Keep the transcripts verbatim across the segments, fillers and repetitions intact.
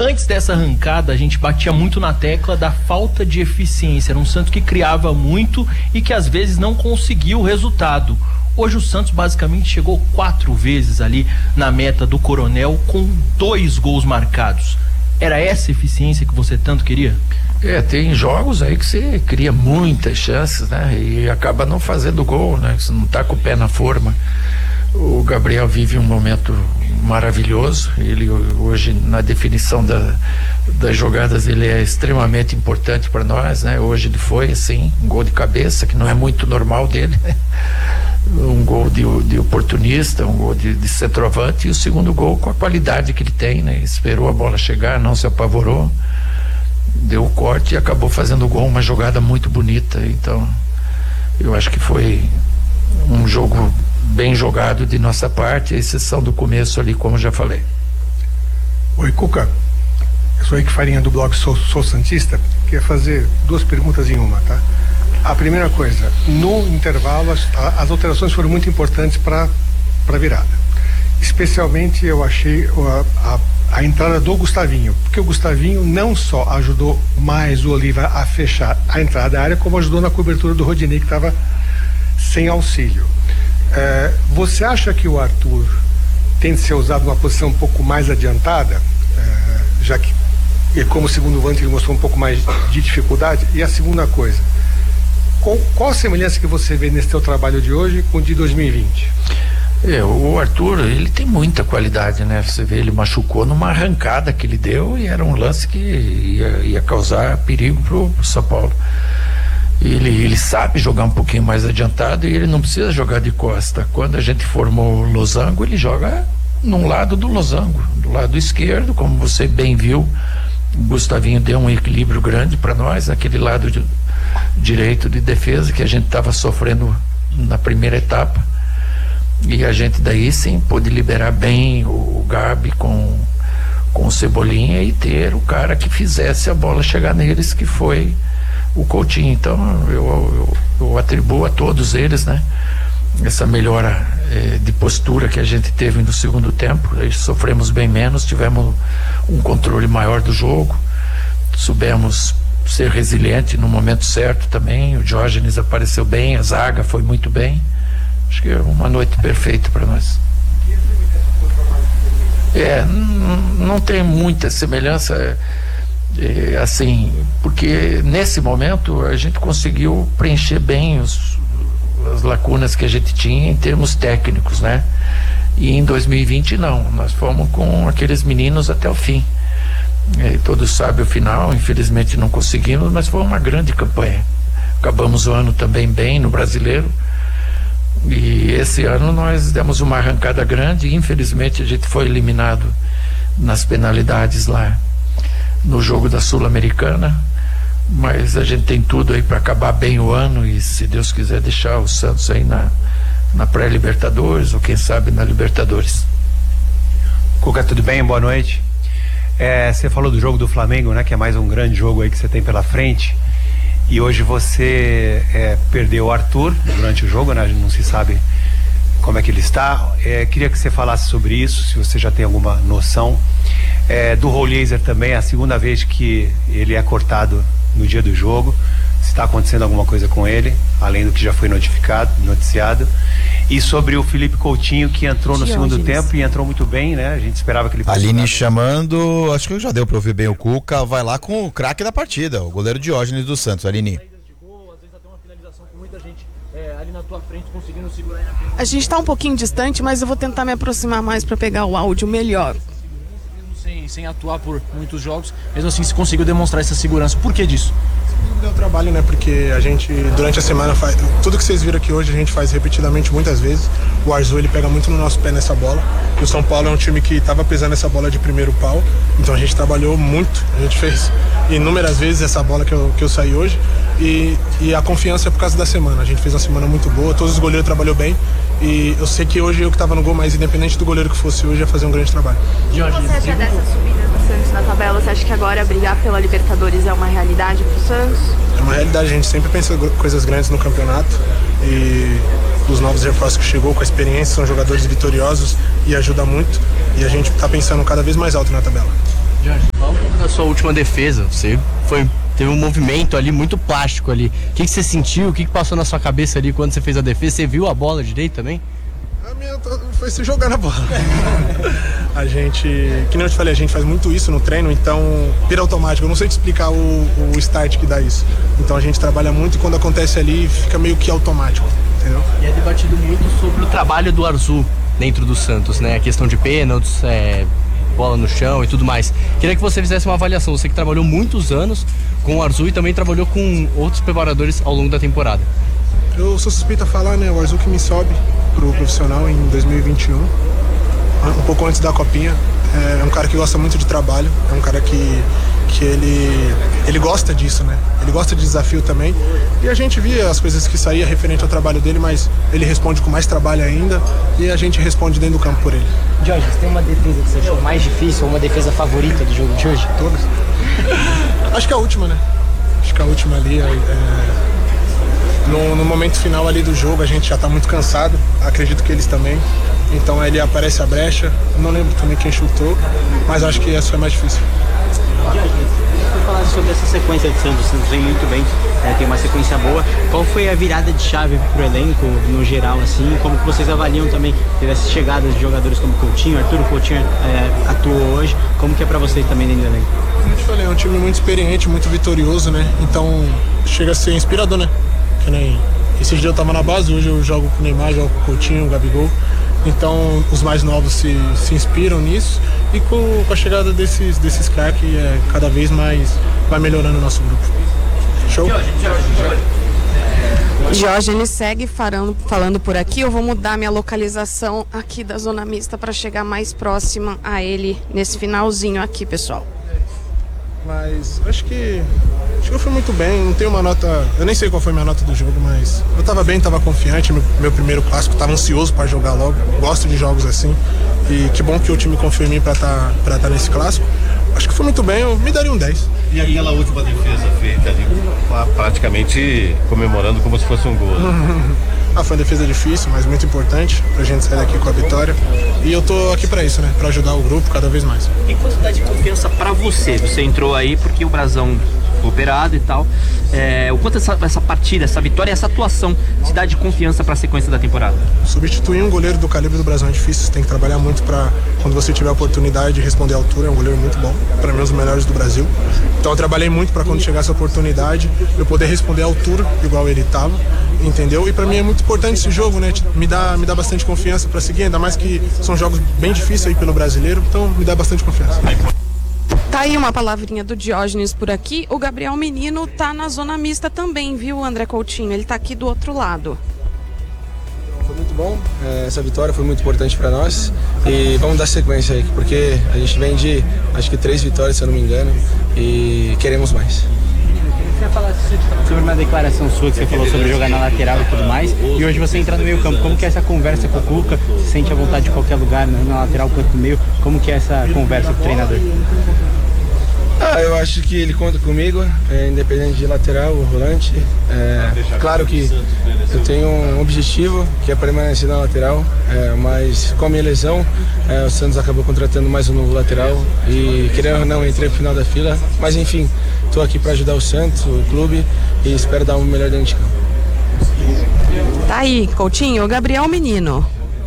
Antes dessa arrancada, a gente batia muito na tecla da falta de eficiência. Era um Santos que criava muito e que às vezes não conseguia o resultado. Hoje o Santos basicamente chegou quatro vezes ali na meta do Coronel com dois gols marcados. Era essa eficiência que você tanto queria? É, tem jogos aí que você cria muitas chances, né? E acaba não fazendo gol, né? Você não tá com o pé na forma. O Gabriel vive um momento maravilhoso. Ele hoje, na definição da, das jogadas, ele é extremamente importante para nós, né? Hoje ele foi, assim, um gol de cabeça, que não é muito normal dele, né? Um gol de, de oportunista, um gol de, de centroavante, e o segundo gol com a qualidade que ele tem, né? Esperou a bola chegar, não se apavorou, deu o corte e acabou fazendo o gol, uma jogada muito bonita. Então eu acho que foi um jogo bem jogado de nossa parte, a exceção do começo ali, como já falei. Oi, Cuca, eu sou Henrique Farinha do blog Sou, Sou Santista. Queria fazer duas perguntas em uma, tá? A primeira coisa, no intervalo as, as alterações foram muito importantes para para virada. Especialmente eu achei a, a, a entrada do Gustavinho, porque o Gustavinho não só ajudou mais o Oliva a fechar a entrada da área, como ajudou na cobertura do Rodinei, que estava sem auxílio. É, você acha que o Arthur tem de ser usado numa posição um pouco mais adiantada, é, já que, e como segundo volante, ele mostrou um pouco mais de dificuldade? E a segunda coisa, qual, qual a semelhança que você vê nesse teu trabalho de hoje com o de dois mil e vinte? É, o Arthur, ele tem muita qualidade, né? Você vê, ele machucou numa arrancada que ele deu e era um lance que ia, ia causar perigo pro, pro São Paulo. Ele, ele sabe jogar um pouquinho mais adiantado e ele não precisa jogar de costa. Quando a gente formou o losango, ele joga num lado do losango, do lado esquerdo, como você bem viu. O Gustavinho deu um equilíbrio grande para nós, naquele lado de, direito de defesa que a gente estava sofrendo na primeira etapa. E a gente daí sim pôde liberar bem o, o Gabi com, com o Cebolinha e ter o cara que fizesse a bola chegar neles, que foi o Coutinho. Então eu, eu, eu atribuo a todos eles, né, essa melhora eh, de postura que a gente teve no segundo tempo. Aí sofremos bem menos, tivemos um controle maior do jogo, soubemos ser resiliente no momento certo também. O Diógenes apareceu bem, a zaga foi muito bem. Acho que é uma noite perfeita para nós. É, não, não tem muita semelhança. É, assim, porque nesse momento a gente conseguiu preencher bem os, as lacunas que a gente tinha em termos técnicos, né? E em dois mil e vinte não, nós fomos com aqueles meninos até o fim. É, todos sabem o final, infelizmente não conseguimos, mas foi uma grande campanha. Acabamos o ano também bem no Brasileiro, e esse ano nós demos uma arrancada grande e infelizmente a gente foi eliminado nas penalidades lá no jogo da Sul-Americana, mas a gente tem tudo aí para acabar bem o ano e, se Deus quiser, deixar o Santos aí na, na pré-Libertadores ou quem sabe na Libertadores. Cuca, tudo bem? Boa noite. É, você falou do jogo do Flamengo, né, que é mais um grande jogo aí que você tem pela frente, e hoje você é, perdeu o Arthur durante o jogo, né, não se sabe como é que ele está. É, queria que você falasse sobre isso, se você já tem alguma noção. É, do Raul Laser também, é a segunda vez que ele é cortado no dia do jogo. Se está acontecendo alguma coisa com ele, além do que já foi notificado, noticiado. E sobre o Felipe Coutinho, que entrou no segundo tempo e entrou muito bem, né? A gente esperava que ele fosse. Aline chamando, acho que já deu para ouvir bem o Cuca. Vai lá com o craque da partida, o goleiro Diógenes dos Santos. Aline. A gente está um pouquinho distante, mas eu vou tentar me aproximar mais para pegar o áudio melhor. Sem, sem atuar por muitos jogos, mesmo assim se conseguiu demonstrar essa segurança. Por que disso? Deu trabalho, né? Porque a gente, durante a semana, faz tudo que vocês viram aqui hoje, a gente faz repetidamente muitas vezes. O Arthur, ele pega muito no nosso pé nessa bola. E o São Paulo é um time que estava pesando essa bola de primeiro pau. Então a gente trabalhou muito. A gente fez inúmeras vezes essa bola que eu, que eu saí hoje. E, e a confiança é por causa da semana. A gente fez uma semana muito boa, todos os goleiros trabalhou bem. E eu sei que hoje eu que estava no gol, mas independente do goleiro que fosse hoje, ia fazer um grande trabalho. O que você acha dessa subida do Santos na tabela? Você acha que agora brigar pela Libertadores é uma realidade pro Santos? É uma realidade, a gente sempre pensa coisas grandes no campeonato. E os novos reforços que chegou com a experiência são jogadores vitoriosos e ajuda muito. E a gente está pensando cada vez mais alto na tabela. Jorge, qual sua última defesa, você foi, teve um movimento ali muito plástico ali. O que, que você sentiu? O que, que passou na sua cabeça ali quando você fez a defesa? Você viu a bola direito também? A minha foi se jogar na bola. A gente, que nem eu te falei, a gente faz muito isso no treino, então vira automático. Eu não sei te explicar o, o start que dá isso. Então a gente trabalha muito e quando acontece ali fica meio que automático, entendeu? E é debatido muito sobre o trabalho do Arzu dentro do Santos, né? A questão de pênaltis, é, bola no chão e tudo mais. Queria que você fizesse uma avaliação. Você que trabalhou muitos anos com o Arzu e também trabalhou com outros preparadores ao longo da temporada. Eu sou suspeito a falar, né? O Arzu que me sobe pro profissional em dois mil e vinte e um, um pouco antes da Copinha. É um cara que gosta muito de trabalho, é um cara que, que ele, ele gosta disso, né? Ele gosta de desafio também. E a gente via as coisas que saía referente ao trabalho dele, mas ele responde com mais trabalho ainda e a gente responde dentro do campo por ele. Jorge, você tem uma defesa que você achou mais difícil ou uma defesa favorita do jogo de hoje? Todas. Acho que a última, né? Acho que a última ali é... No, no momento final ali do jogo a gente já está muito cansado, acredito que eles também, então ele aparece a brecha, eu não lembro também quem chutou, mas acho que essa foi mais difícil. Vou falar sobre essa sequência de Santos, o Santos vem muito bem, é, tem uma sequência boa. Qual foi a virada de chave pro elenco no geral, assim, como que vocês avaliam também, teve essas chegadas de jogadores como Coutinho, Arthur Coutinho é, atuou hoje, como que é para vocês também dentro do elenco? Como eu te falei, é um time muito experiente, muito vitorioso, né, então chega a ser inspirador, né. Que nem esses dias eu tava na base, hoje eu jogo com o Neymar, jogo com o Coutinho, o Gabigol. Então os mais novos se, se inspiram nisso e com, com a chegada desses, desses craques é, cada vez mais vai melhorando o nosso grupo. Show? Jorge, ele segue falando, falando por aqui. Eu vou mudar minha localização aqui da zona mista para chegar mais próxima a ele nesse finalzinho aqui, pessoal. Mas acho que acho que eu fui muito bem, não tenho uma nota, eu nem sei qual foi a minha nota do jogo, mas eu tava bem, tava confiante, meu, meu primeiro clássico, tava ansioso para jogar logo, gosto de jogos assim, e que bom que o time confiou em mim para tá, pra tá nesse clássico. Acho que foi muito bem, eu me daria um dez. E aquela última defesa feita ali, praticamente comemorando como se fosse um gol. Né? Ah, foi uma defesa difícil, mas muito importante pra gente sair daqui com a vitória. E eu tô aqui pra isso, né? Pra ajudar o grupo cada vez mais. E quanto dá de confiança pra você? Você entrou aí porque o Brasão operado e tal. É, o quanto essa, essa partida, essa vitória, essa atuação te dá de confiança para a sequência da temporada? Substituir um goleiro do calibre do Brasão é difícil, você tem que trabalhar muito para quando você tiver a oportunidade de responder à altura. É um goleiro muito bom, para mim um dos melhores do Brasil. Então eu trabalhei muito para quando chegasse a oportunidade eu poder responder à altura igual ele estava, entendeu? E para mim é muito importante esse jogo, né? Me dá, me dá bastante confiança para seguir, ainda mais que são jogos bem difíceis aí pelo brasileiro, então me dá bastante confiança. Tá aí uma palavrinha do Diógenes por aqui. O Gabriel Menino tá na zona mista também, viu, André Coutinho? Ele tá aqui do outro lado. Foi muito bom, essa vitória foi muito importante para nós e vamos dar sequência aí, porque a gente vem de, acho que três vitórias, se eu não me engano, e queremos mais. Eu queria falar sobre uma declaração sua que você falou sobre jogar na lateral e tudo mais, e hoje você entra no meio campo, como que é essa conversa com o Cuca? Você sente à vontade de qualquer lugar, na lateral, quanto no meio, como que é essa conversa com o treinador? Ah, eu acho que ele conta comigo, é, independente de lateral ou volante. É, claro que eu tenho um objetivo, que é permanecer na lateral, é, mas com a minha lesão, é, o Santos acabou contratando mais um novo lateral e, querendo ou não, entrei no final da fila. Mas enfim, estou aqui para ajudar o Santos, o clube, e espero dar o melhor dentro de campo. Tá aí, Coutinho, o Gabriel Menino.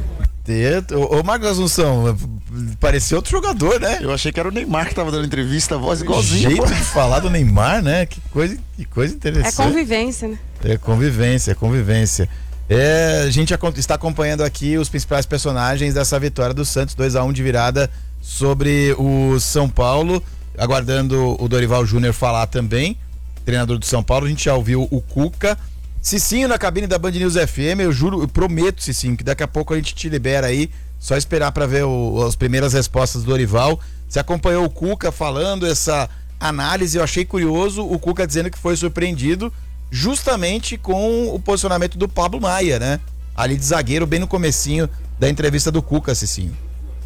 Ô, Marcos Assunção, parecia outro jogador, né? Eu achei que era o Neymar que tava dando entrevista, a voz igualzinha. O jeito de falar do Neymar, né? Que coisa, que coisa interessante. É convivência, né? É convivência, é convivência. É, a gente está acompanhando aqui os principais personagens dessa vitória do Santos, dois a um de virada sobre o São Paulo, aguardando o Dorival Júnior falar também, treinador do São Paulo. A gente já ouviu o Cuca. Cicinho na cabine da Band News F M, eu juro, eu prometo, Cicinho, que daqui a pouco a gente te libera aí, só esperar para ver o, as primeiras respostas do Dorival. Você acompanhou o Cuca falando essa análise, eu achei curioso o Cuca dizendo que foi surpreendido justamente com o posicionamento do Pablo Maia, né? Ali de zagueiro, bem no comecinho da entrevista do Cuca, Cicinho.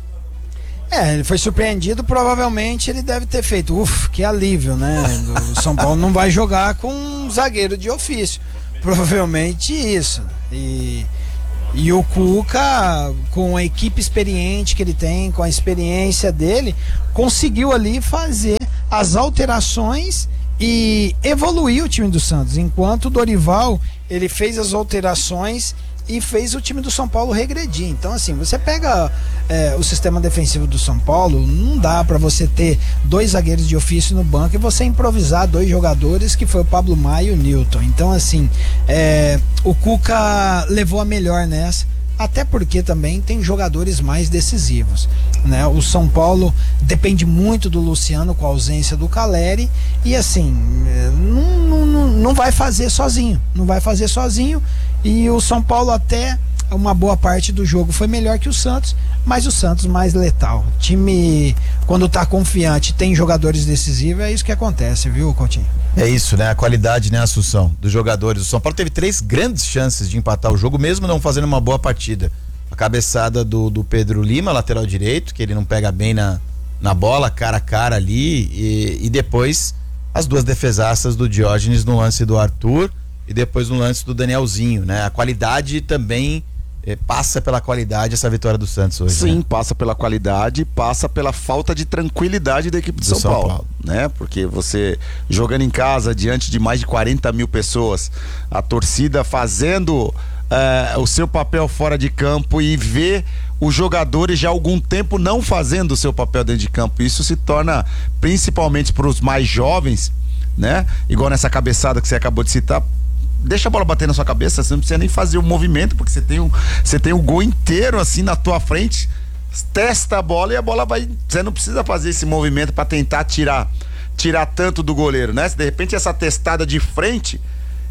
É, ele foi surpreendido, provavelmente ele deve ter feito, uff, que alívio, né? O São Paulo não vai jogar com um zagueiro de ofício. Provavelmente isso. E, e o Cuca, com a equipe experiente que ele tem, com a experiência dele, conseguiu ali fazer a as alterações e evoluir o time do Santos, enquanto o Dorival, ele fez as alterações e fez o time do São Paulo regredir. Então, assim, você pega é, o sistema defensivo do São Paulo, não dá pra você ter dois zagueiros de ofício no banco e você improvisar dois jogadores, que foi o Pablo Maia e o Newton. Então, assim, é, o Cuca levou a melhor nessa, até porque também tem jogadores mais decisivos, né? O São Paulo depende muito do Luciano com a ausência do Caleri e, assim, não, não, não vai fazer sozinho, não vai fazer sozinho. E o São Paulo, até uma boa parte do jogo, foi melhor que o Santos, mas o Santos mais letal. O time, quando tá confiante, tem jogadores decisivos, é isso que acontece, viu, Coutinho? É isso, né? A qualidade, né, Assunção, dos jogadores. O São Paulo teve três grandes chances de empatar o jogo, mesmo não fazendo uma boa partida. A cabeçada do, do Pedro Lima, lateral direito, que ele não pega bem na, na bola, cara a cara ali, e, e depois as duas defesaças do Diógenes no lance do Arthur e depois no lance do Danielzinho, né? A qualidade também eh, passa pela qualidade essa vitória do Santos hoje. Sim, né? Passa pela qualidade, passa pela falta de tranquilidade da equipe de Do São, São Paulo, Paulo. né? Porque você jogando em casa diante de mais de quarenta mil pessoas, a torcida fazendo eh, o seu papel fora de campo e ver os jogadores já há algum tempo não fazendo o seu papel dentro de campo. Isso se torna, principalmente para os mais jovens, né? Igual nessa cabeçada que você acabou de citar, deixa a bola bater na sua cabeça, você não precisa nem fazer o movimento, porque você tem o, você tem o gol inteiro assim na tua frente, testa a bola e a bola vai, você não precisa fazer esse movimento para tentar tirar tirar tanto do goleiro, né? Se de repente essa testada de frente,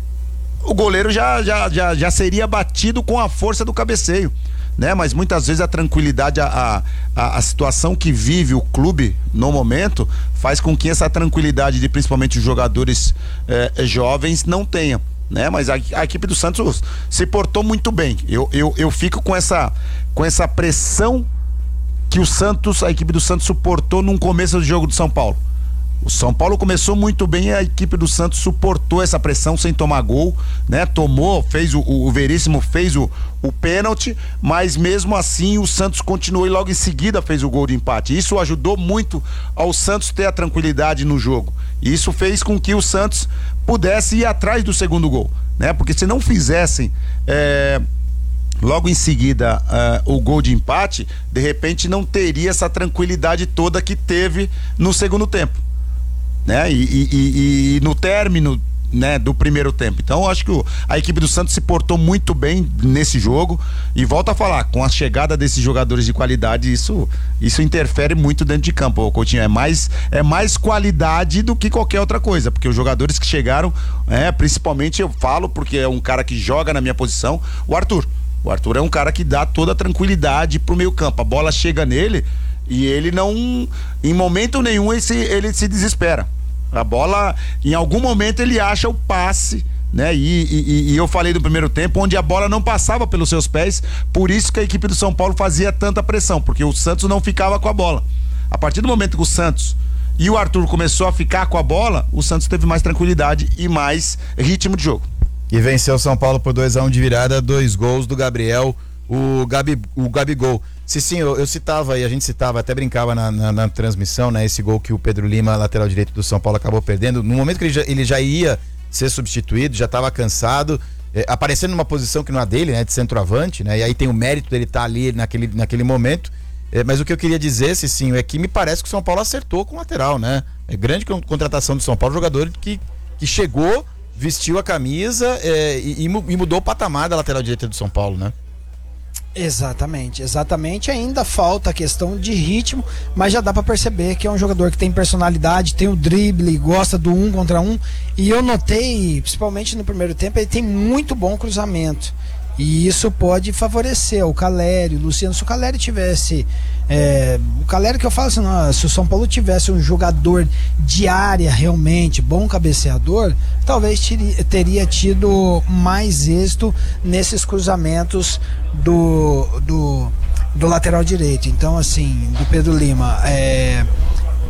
o goleiro já, já, já, já seria batido com a força do cabeceio, né? Mas muitas vezes a tranquilidade, a, a, a situação que vive o clube no momento faz com que essa tranquilidade de principalmente os jogadores eh, jovens não tenha, né? Mas a, a equipe do Santos se portou muito bem. Eu, eu, eu fico com essa, com essa pressão que o Santos, a equipe do Santos suportou num começo do jogo do São Paulo. O São Paulo começou muito bem e a equipe do Santos suportou essa pressão sem tomar gol, né? Tomou, fez o, o Veríssimo fez o, o pênalti, mas mesmo assim o Santos continuou e logo em seguida fez o gol de empate. Isso ajudou muito ao Santos ter a tranquilidade no jogo. E isso fez com que o Santos pudesse ir atrás do segundo gol, né? Porque se não fizessem é, logo em seguida uh, o gol de empate, de repente não teria essa tranquilidade toda que teve no segundo tempo, né? E, e, e, e no término, né, do primeiro tempo. Então eu acho que o, a equipe do Santos se portou muito bem nesse jogo e volto a falar, com a chegada desses jogadores de qualidade, isso, isso interfere muito dentro de campo, ô Coutinho, é mais, é mais qualidade do que qualquer outra coisa, porque os jogadores que chegaram, é, principalmente eu falo porque é um cara que joga na minha posição, o Arthur. O Arthur é um cara que dá toda a tranquilidade pro meio campo, a bola chega nele e ele não, em momento nenhum ele se, ele se desespera. A bola, em algum momento ele acha o passe, né? E, e, e eu falei do primeiro tempo, onde a bola não passava pelos seus pés, por isso que a equipe do São Paulo fazia tanta pressão, porque o Santos não ficava com a bola. A partir do momento que o Santos e o Arthur começou a ficar com a bola, o Santos teve mais tranquilidade e mais ritmo de jogo. E venceu o São Paulo por dois a um de virada, dois gols do Gabriel, o, Gabi, o Gabigol. Sim, sim, eu, eu citava e a gente citava, até brincava na, na, na transmissão, né? Esse gol que o Pedro Lima, lateral direito do São Paulo, acabou perdendo. No momento que ele já, ele já ia ser substituído, já estava cansado, é, aparecendo numa posição que não é dele, né? De centroavante, né? E aí tem o mérito dele estar tá ali naquele, naquele momento. É, mas o que eu queria dizer, Cicinho, é que me parece que o São Paulo acertou com o lateral, né? É grande contratação do São Paulo, jogador que, que chegou, vestiu a camisa é, e, e mudou o patamar da lateral direita do São Paulo, né? Exatamente, exatamente. Ainda falta a questão de ritmo, mas já dá pra perceber que é um jogador que tem personalidade, tem o drible, gosta do um contra um. E eu notei, principalmente no primeiro tempo, ele tem muito bom cruzamento. E isso pode favorecer o Caleri, o Luciano. Se o Caleri tivesse. É, o Caleri que eu falo assim, não, se o São Paulo tivesse um jogador de área realmente, bom cabeceador, talvez teria, teria tido mais êxito nesses cruzamentos do, do, do lateral direito. Então, assim, do Pedro Lima. É,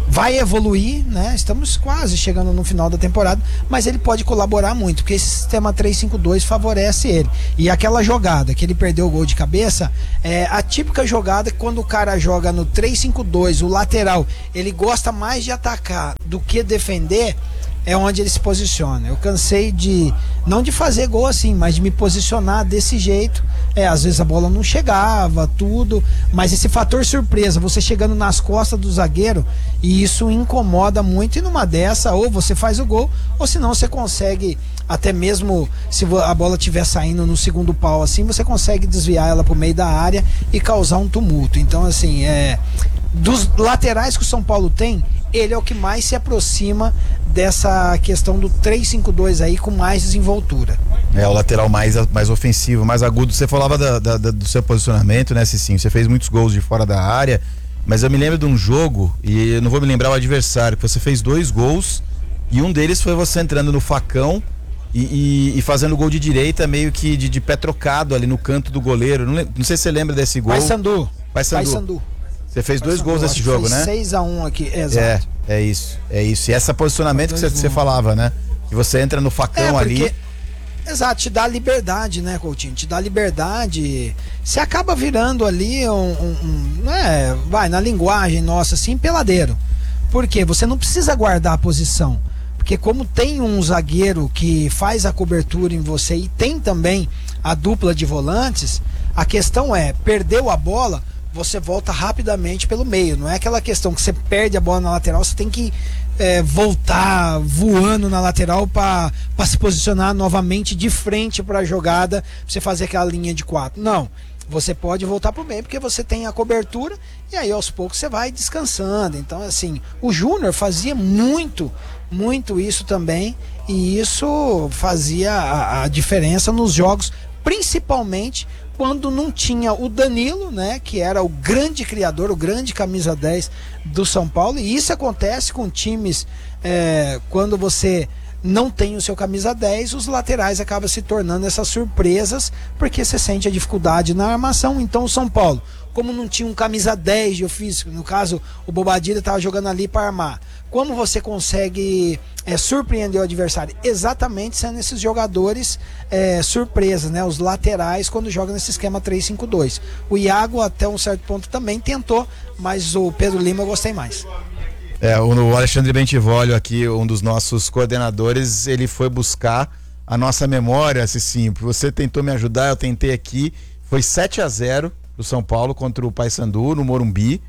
vai evoluir, né? Estamos quase chegando no final da temporada, mas ele pode colaborar muito, porque esse sistema três cinco dois favorece ele. E aquela jogada que ele perdeu o gol de cabeça, é a típica jogada que quando o cara joga no três cinco dois, o lateral, ele gosta mais de atacar do que defender, é onde ele se posiciona. Eu cansei de, não de fazer gol assim, mas de me posicionar desse jeito. É, às vezes a bola não chegava, tudo, mas esse fator surpresa, você chegando nas costas do zagueiro, e isso incomoda muito, e numa dessa, ou você faz o gol, ou senão você consegue, até mesmo se a bola estiver saindo no segundo pau assim, você consegue desviar ela pro meio da área e causar um tumulto. Então assim, é, dos laterais que o São Paulo tem, ele é o que mais se aproxima dessa questão do três cinco dois aí, com mais desenvoltura. É o lateral mais, mais ofensivo, mais agudo. Você falava da, da, da, do seu posicionamento, né, Cicinho? Você fez muitos gols de fora da área, mas eu me lembro de um jogo, e eu não vou me lembrar o adversário, que você fez dois gols, e um deles foi você entrando no facão e, e, e fazendo gol de direita, meio que de, de pé trocado ali no canto do goleiro. Não, não sei se você lembra desse gol. Paysandu. Paysandu. Você fez dois gols nesse jogo, né? seis a um aqui, exato. É, é isso, é isso. E esse posicionamento que você, você falava, né? Que você entra no facão é, porque, ali. Exato, te dá liberdade, né, Coutinho? Te dá liberdade. Você acaba virando ali um, um, um não é, vai, na linguagem nossa, assim, peladeiro. Por quê? Você não precisa guardar a posição. Porque como tem um zagueiro que faz a cobertura em você e tem também a dupla de volantes, a questão é, perdeu a bola, você volta rapidamente pelo meio. Não é aquela questão que você perde a bola na lateral, você tem que é, voltar voando na lateral para se posicionar novamente de frente para a jogada, pra você fazer aquela linha de quatro. Não, você pode voltar pro meio porque você tem a cobertura, e aí aos poucos você vai descansando. Então assim, o Júnior fazia muito, muito isso também, e isso fazia a, a diferença nos jogos, principalmente quando não tinha o Danilo, né, que era o grande criador, o grande camisa dez do São Paulo. E isso acontece com times, é, quando você não tem o seu camisa dez, os laterais acabam se tornando essas surpresas, porque você sente a dificuldade na armação. Então o São Paulo, como não tinha um camisa dez de ofício, no caso o Bobadilla estava jogando ali para armar, como você consegue é, surpreender o adversário? Exatamente sendo esses jogadores é, surpresas, né? Os laterais, quando jogam nesse esquema três cinco dois. O Iago até um certo ponto também tentou, mas o Pedro Lima eu gostei mais. É, o Alexandre Bentivolio aqui, um dos nossos coordenadores, ele foi buscar a nossa memória, assim, você tentou me ajudar, eu tentei aqui, foi sete a zero do São Paulo contra o Paysandu no Morumbi,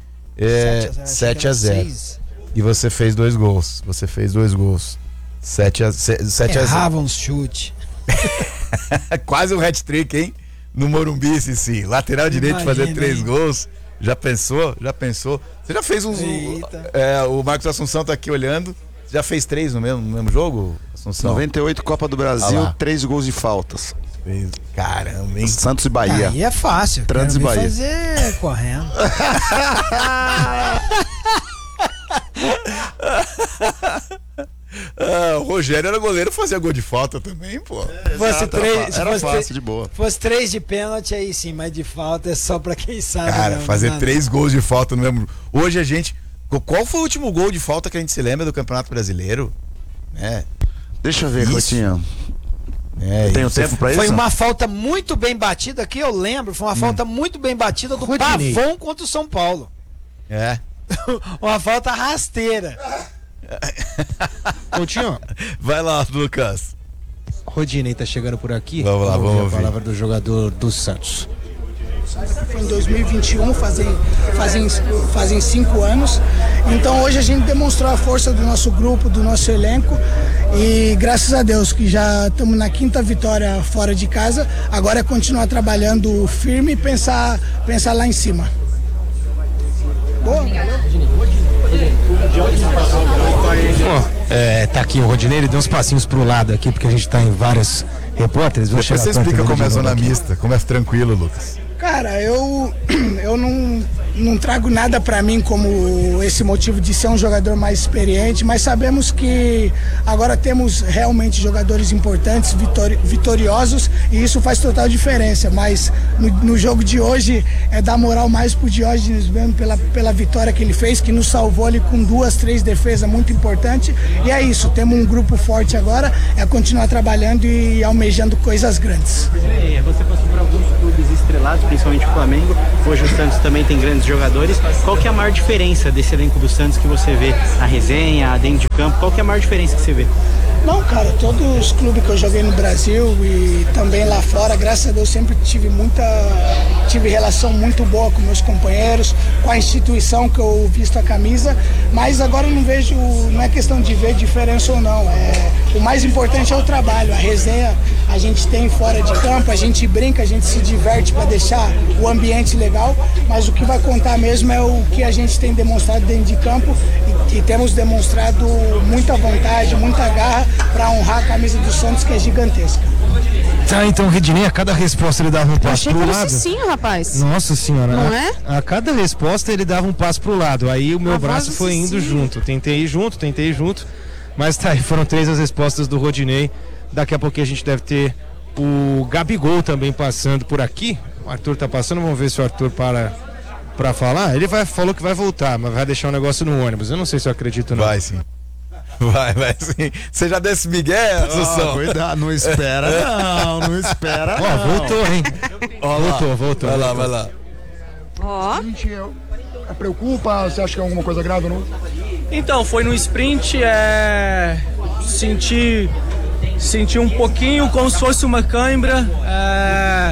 é, sete a zero. E você fez dois gols, você fez dois gols. sete a zero. Errava um chute. Quase um hat-trick, hein? No Morumbi, sim. Lateral direito fazer três gols. Já pensou? Já pensou? Você já fez uns. É, o Marcos Assunção tá aqui olhando. Já fez três no mesmo, no mesmo jogo, Assunção? noventa e oito Copa do Brasil, ah três gols de faltas. Caramba, hein? Santos e Bahia. Aí é fácil. Santos e Bahia. Fazer correndo. Ah, o Rogério era goleiro, fazia gol de falta também, pô. É, fosse três, era fosse fácil, de boa. Fosse três de pênalti aí sim, mas de falta é só pra quem sabe. Cara, não, fazer não, três não. gols de falta no mesmo. Hoje a gente. Qual foi o último gol de falta que a gente se lembra do Campeonato Brasileiro? É. Deixa eu ver, Coutinho. É, tem o tempo pra isso? Foi uma falta muito bem batida aqui, eu lembro. Foi uma hum. falta muito bem batida do Rodinei. Pavão contra o São Paulo. É. Uma falta rasteira. Coutinho, vai lá, Lucas. Rodinei tá chegando por aqui. Vamos lá, vamos ouvir a palavra do jogador do Santos. Foi em dois mil e vinte e um, fazem, fazem, fazem cinco anos. Então hoje a gente demonstrou a força do nosso grupo, do nosso elenco. E graças a Deus que já estamos na quinta vitória fora de casa. Agora é continuar trabalhando firme e pensar, pensar lá em cima. Boa. Bom, é, tá aqui o Rodinei, ele deu uns passinhos pro lado aqui, porque a gente tá em vários repórteres. Depois você explica como é zona mista, como é tranquilo, Lucas. Cara, eu, eu não, não trago nada para mim como esse motivo de ser um jogador mais experiente, mas sabemos que agora temos realmente jogadores importantes, vitori- vitoriosos, e isso faz total diferença. Mas no, no jogo de hoje é dar moral mais pro Diógenes mesmo pela, pela vitória que ele fez, que nos salvou ali com duas, três defesas muito importantes. E é isso, temos um grupo forte agora, é continuar trabalhando e almejando coisas grandes. Você passou por alguns clubes estrelados, principalmente o Flamengo. Hoje o Santos também tem grandes jogadores. Qual que é a maior diferença desse elenco do Santos que você vê na resenha, dentro de campo? Qual que é a maior diferença que você vê? Não, cara, todos os clubes que eu joguei no Brasil e também lá fora, graças a Deus, sempre tive muita tive relação muito boa com meus companheiros, com a instituição que eu visto a camisa, mas agora eu não vejo, não é questão de ver diferença ou não, é, o mais importante é o trabalho, a resenha a gente tem fora de campo, a gente brinca, a gente se diverte para deixar o ambiente legal, mas o que vai contar mesmo é o que a gente tem demonstrado dentro de campo e, e temos demonstrado muita vontade, muita garra para honrar a camisa do Santos, que é gigantesca. Tá, então o Redinei, a cada resposta ele dava um passo pro lado. Sim, rapaz. Nossa senhora. Não a, é? A cada resposta ele dava um passo pro lado. Aí o meu A braço voz foi indo sim. junto. Tentei ir junto, tentei ir junto. Mas tá aí, foram três as respostas do Rodinei. Daqui a pouquinho a gente deve ter o Gabigol também passando por aqui. O Arthur tá passando, vamos ver se o Arthur para pra falar. Ele vai, falou que vai voltar, mas vai deixar um negócio no ônibus. Eu não sei se eu acredito não. Vai sim. Vai, vai sim. Você já desse migué, Assunção? Oh, cuidado, não espera não, não espera Ó, não. voltou, hein? Ó, voltou, voltou. Vai lá, voltou. vai lá. Ó. Oh. Preocupa? Você acha que é alguma coisa grave ou não? Então, foi no sprint, é... senti, senti um pouquinho como se fosse uma cãibra. É...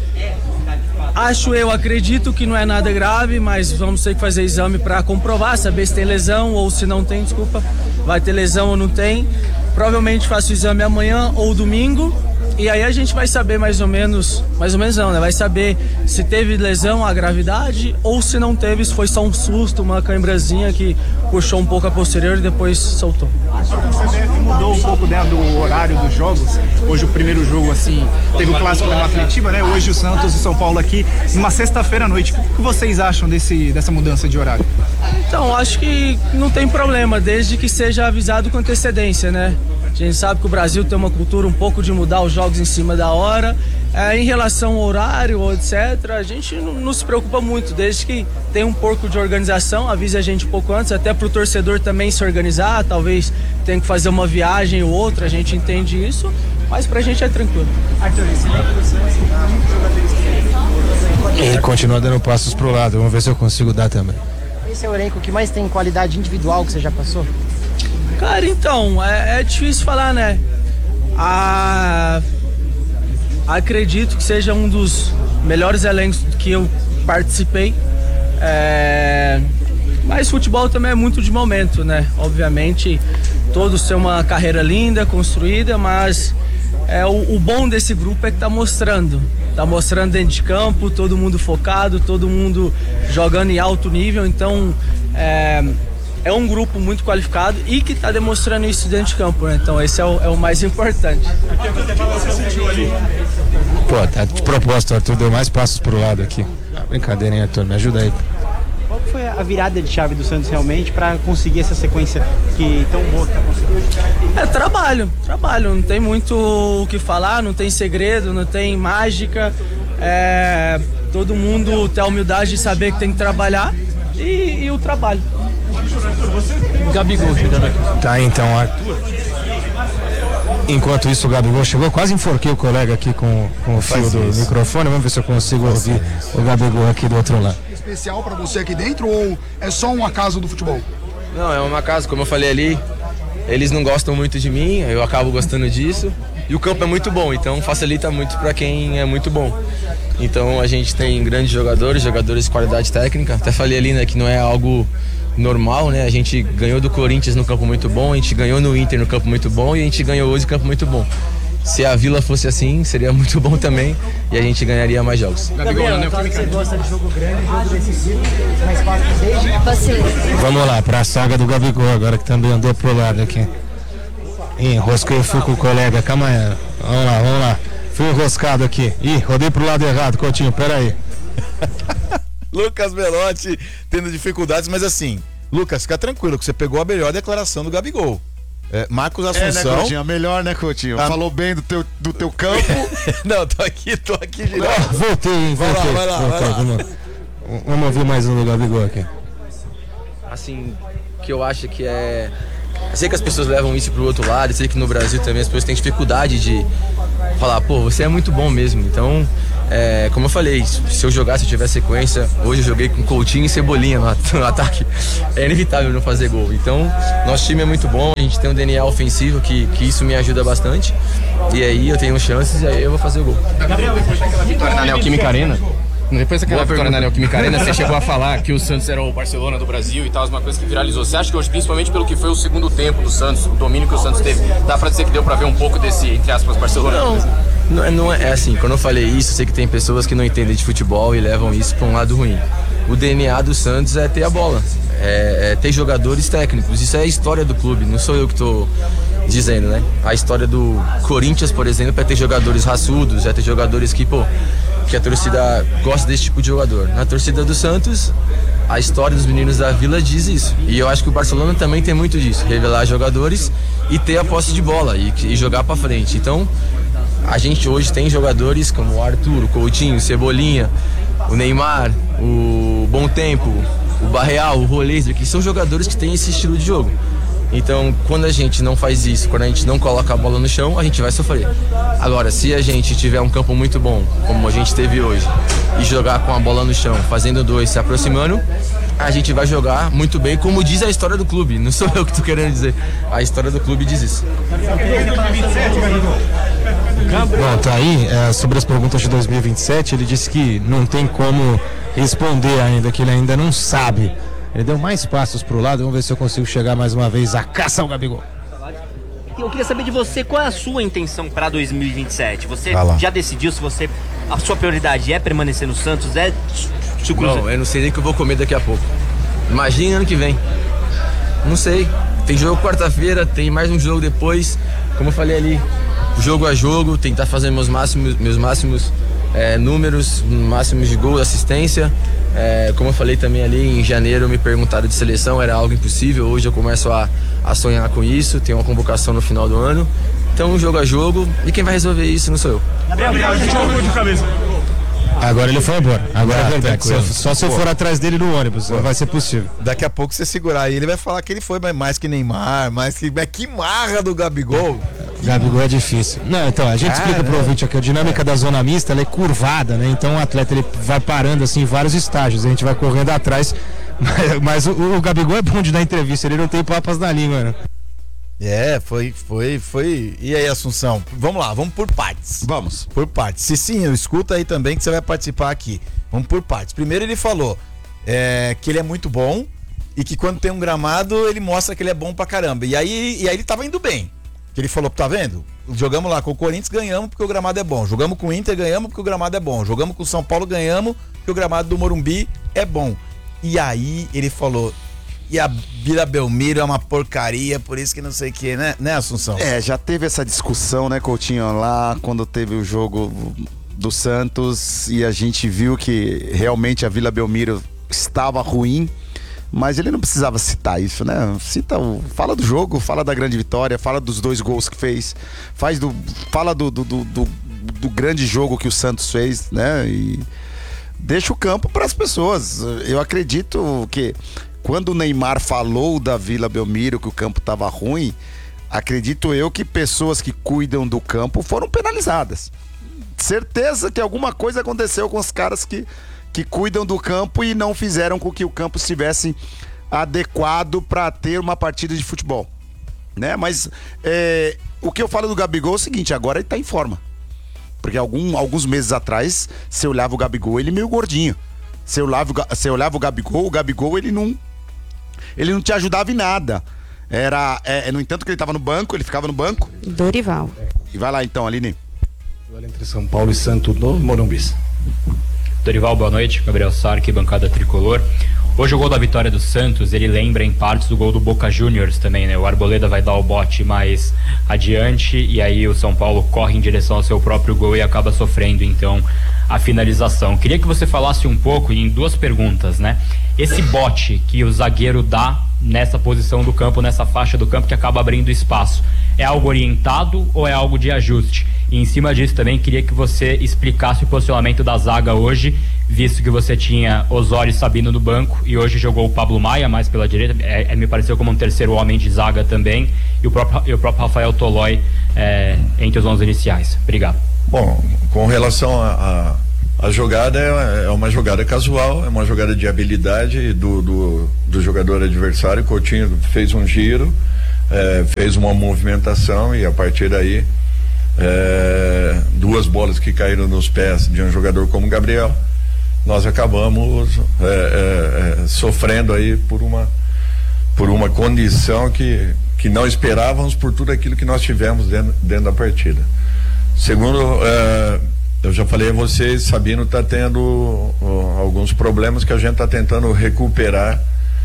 Acho, eu acredito que não é nada grave, mas vamos ter que fazer exame para comprovar, saber se tem lesão ou se não tem, desculpa. Vai ter lesão ou não tem. Provavelmente faço o exame amanhã ou domingo. E aí a gente vai saber mais ou menos, mais ou menos não, né? Vai saber se teve lesão, a gravidade, ou se não teve, se foi só um susto, uma cãibrazinha que puxou um pouco a posterior e depois soltou. A C B F mudou um pouco, né, do horário dos jogos. Hoje o primeiro jogo, assim, teve o clássico da Atletiba, né? Hoje o Santos e São Paulo aqui, numa sexta-feira à noite. O que vocês acham desse, dessa mudança de horário? Então, acho que não tem problema, desde que seja avisado com antecedência, né? A gente sabe que o Brasil tem uma cultura um pouco de mudar os jogos em cima da hora. É, em relação ao horário, etcétera, a gente não, não se preocupa muito, desde que tem um pouco de organização, avise a gente um pouco antes, até para o torcedor também se organizar, talvez tenha que fazer uma viagem ou outra, a gente entende isso, mas pra gente é tranquilo. Arthur, esse elenco do Santos tá muitos jogadores. Ele continua dando passos pro lado, vamos ver se eu consigo dar também. Esse é o elenco que mais tem qualidade individual que você já passou? Cara, então, é, é difícil falar, né? A... Acredito que seja um dos melhores elencos que eu participei. É... Mas futebol também é muito de momento, né? Obviamente, todos têm uma carreira linda, construída, mas é, o, o bom desse grupo é que tá mostrando. Tá mostrando dentro de campo, todo mundo focado, todo mundo jogando em alto nível. Então, é... É um grupo muito qualificado e que está demonstrando isso dentro de campo, né? Então esse é o, é o mais importante. Pô, tá de propósito, Arthur deu mais passos pro lado aqui. Ah, brincadeira, hein, Arthur? Me ajuda aí. Qual foi a virada de chave do Santos realmente para conseguir essa sequência que tão boa que tá conseguindo? É trabalho, trabalho. Não tem muito o que falar, não tem segredo, não tem mágica. É, todo mundo tem a humildade de saber que tem que trabalhar e, e o trabalho. Gabigol chegando aqui. Tá, então, Arthur. Enquanto isso, o Gabigol chegou, quase enforquei o colega aqui com, com o fio do isso. microfone. Vamos ver se eu consigo ouvir o Gabigol aqui do outro lado. Especial pra você aqui dentro ou é só um acaso do futebol? Não, é um acaso, como eu falei ali. Eles não gostam muito de mim, eu acabo gostando disso. E o campo é muito bom, então facilita muito pra quem é muito bom. Então a gente tem grandes jogadores, jogadores de qualidade técnica. Até falei ali, né, que não é algo normal, né? A gente ganhou do Corinthians no campo muito bom, a gente ganhou no Inter no campo muito bom e a gente ganhou hoje no campo muito bom. Se a Vila fosse assim, seria muito bom também e a gente ganharia mais jogos. Gabriel, né? Claro que você gosta de jogo grande, jogo decisivo, mais fácil desde... Vamos lá, pra saga do Gabigol agora que também andou pro lado aqui. Enrosquei o fio com o colega, calma aí. Vamos lá, vamos lá. Fui enroscado aqui. Ih, rodei pro lado errado, Coutinho, pera aí. Lucas Belotti tendo dificuldades, mas assim, Lucas, fica tranquilo que você pegou a melhor declaração do Gabigol. É, Marcos Assunção. É, né, Coutinho? A melhor, né, Coutinho? Ah. Falou bem do teu, do teu campo. Não, tô aqui, tô aqui girando. Oh, voltei, hein? Vai lá, Voltei. vai lá, voltei. vai lá. Vamos, vamos ouvir mais um do Gabigol aqui. Assim, que eu acho que é... Eu sei que as pessoas levam isso pro outro lado, eu sei que no Brasil também as pessoas têm dificuldade de falar, pô, você é muito bom mesmo. Então, é, como eu falei, se eu jogasse, se eu tivesse sequência, hoje eu joguei com Coutinho e Cebolinha no, at- no ataque. É inevitável não fazer gol. Então, nosso time é muito bom, a gente tem um D N A ofensivo que, que isso me ajuda bastante. E aí eu tenho chances e aí eu vou fazer o gol. Gabriel, depois daquela vitória na Neoquímica Arena, depois daquela Boa vitória pergunta. na Neoquímica Arena, você chegou a falar que o Santos era o Barcelona do Brasil e tal, uma coisa que viralizou. Você acha que hoje, principalmente pelo que foi o segundo tempo do Santos, o domínio que o Santos teve, dá pra dizer que deu pra ver um pouco desse, entre aspas, Barcelona? Não, não, é- não é, é assim, quando eu falei isso, eu sei que tem pessoas que não entendem de futebol e levam isso pra um lado ruim. O D N A do Santos é ter a bola, é, é ter jogadores técnicos, isso é a história do clube, não sou eu que tô dizendo, né? A história do Corinthians, por exemplo, é ter jogadores raçudos, é ter jogadores que, pô, que a torcida gosta desse tipo de jogador. Na torcida do Santos, a história dos meninos da Vila diz isso. E eu acho que o Barcelona também tem muito disso, revelar jogadores e ter a posse de bola e, e jogar pra frente. Então, a gente hoje tem jogadores como o Arthur, o Coutinho, o Cebolinha, o Neymar, o Bom Tempo, o Barreal, o Rolezer, que são jogadores que têm esse estilo de jogo. Então, quando a gente não faz isso, quando a gente não coloca a bola no chão, a gente vai sofrer. Agora, se a gente tiver um campo muito bom, como a gente teve hoje, e jogar com a bola no chão, fazendo dois, se aproximando, a gente vai jogar muito bem, como diz a história do clube. Não sou eu que tô querendo dizer. A história do clube diz isso. Bom, tá aí, é, sobre as perguntas de dois mil e vinte e sete, ele disse que não tem como responder ainda, que ele ainda não sabe. Ele deu mais passos pro lado, vamos ver se eu consigo chegar mais uma vez a caça ao Gabigol. Eu queria saber de você, qual é a sua intenção para dois mil e vinte e sete? Você Vai lá. já decidiu se você a sua prioridade é permanecer no Santos? É se o Cruzeiro... Não, eu não sei nem o que eu vou comer daqui a pouco. Imagina ano que vem. Não sei. Tem jogo quarta-feira, tem mais um jogo depois. Como eu falei ali, jogo a jogo, tentar fazer meus máximos, meus máximos é, números, máximos de gol, assistência. É, como eu falei também ali, em janeiro me perguntaram de seleção, era algo impossível. Hoje eu começo a, a sonhar com isso, tem uma convocação no final do ano. Então, jogo a jogo, e quem vai resolver isso não sou eu. Gabriel, a gente de cabeça. Agora ele foi embora. Agora Ah, é verdade. Só, tranquilo. só se eu Pô. for atrás dele no ônibus, não vai ser possível. Daqui a pouco você segurar aí, ele vai falar que ele foi mais que Neymar, mais que. Mas que marra do Gabigol. Gabigol é difícil. Não, então, a gente Cara, explica pro ouvinte aqui, a dinâmica da zona mista, ela é curvada, né? Então o atleta ele vai parando assim em vários estágios, a gente vai correndo atrás, mas, mas o, o Gabigol é bom de dar entrevista, ele não tem papas na língua, né? É, foi, foi, foi. E aí, Assunção? Vamos lá, vamos por partes. Vamos. Por partes. Cicinho, escuta aí também que você vai participar aqui. Vamos por partes. Primeiro ele falou é, que ele é muito bom e que quando tem um gramado ele mostra que ele é bom pra caramba. E aí, e aí ele tava indo bem. Que ele falou, tá vendo? Jogamos lá com o Corinthians, ganhamos porque o gramado é bom. Jogamos com o Inter, ganhamos porque o gramado é bom. Jogamos com o São Paulo, ganhamos porque o gramado do Morumbi é bom. E aí ele falou, e a Vila Belmiro é uma porcaria, por isso que não sei o que, né, né, Assunção? É, já teve essa discussão, né, Coutinho, lá quando teve o jogo do Santos e a gente viu que realmente a Vila Belmiro estava ruim, mas ele não precisava citar isso, né? Cita o, fala do jogo, fala da grande vitória, fala dos dois gols que fez, faz do, fala do, do, do, do, do grande jogo que o Santos fez, né? E deixa o campo para as pessoas. Eu acredito que quando o Neymar falou da Vila Belmiro que o campo estava ruim, acredito eu que pessoas que cuidam do campo foram penalizadas. Certeza que alguma coisa aconteceu com os caras que, que cuidam do campo e não fizeram com que o campo estivesse adequado para ter uma partida de futebol, né? Mas é, o que eu falo do Gabigol é o seguinte, agora ele tá em forma. Porque algum, alguns meses atrás, você olhava o Gabigol, ele meio gordinho. Você olhava, você olhava o Gabigol, o Gabigol ele não, ele não te ajudava em nada. Era, é, no entanto que ele tava no banco, ele ficava no banco. Dorival. E vai lá então, Aline. Entre São Paulo e Santos no Morumbi. Dorival, boa noite. Gabriel Sarque, bancada tricolor. Hoje o gol da vitória do Santos, ele lembra em partes do gol do Boca Juniors também, né? O Arboleda vai dar o bote mais adiante e aí o São Paulo corre em direção ao seu próprio gol e acaba sofrendo então a finalização. Queria que você falasse um pouco em duas perguntas, né? Esse bote que o zagueiro dá nessa posição do campo, nessa faixa do campo que acaba abrindo espaço, é algo orientado ou é algo de ajuste? E em cima disso também queria que você explicasse o posicionamento da zaga hoje, visto que você tinha Osório e Sabino no banco e hoje jogou o Pablo Maia mais pela direita, é, é, me pareceu como um terceiro homem de zaga também, e o próprio, e o próprio Rafael Tolói é, entre os onze iniciais. Obrigado. Bom, com relação a, a, a jogada, é, é uma jogada casual, é uma jogada de habilidade do, do, do jogador adversário. O Coutinho fez um giro, é, fez uma movimentação e a partir daí é, duas bolas que caíram nos pés de um jogador como o Gabriel, nós acabamos é, é, é, sofrendo aí por uma por uma condição que, que não esperávamos por tudo aquilo que nós tivemos dentro, dentro da partida. Segundo, é, eu já falei a vocês, Sabino está tendo uh, alguns problemas que a gente está tentando recuperar